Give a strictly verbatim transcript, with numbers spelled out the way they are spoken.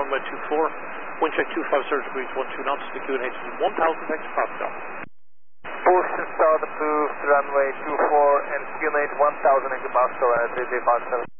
runway two four, wind check two five zero degrees, one two knots, the Q N H is one thousand hectopascal. Position start approved, runway two four and Q N H one thousand hectopascal and three three five seven.